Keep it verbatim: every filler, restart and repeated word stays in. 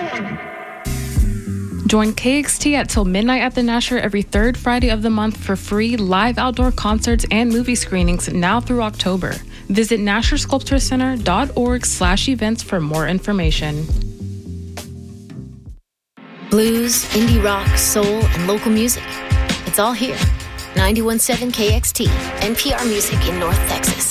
Join K X T at Till Midnight at the Nasher every third Friday of the month for free live outdoor concerts and movie screenings now through October. Visit nasher sculpture center dot org slash events for more information. Blues, indie rock, soul, and local music. It's all here. ninety-one point seven K X T, N P R Music in North Texas.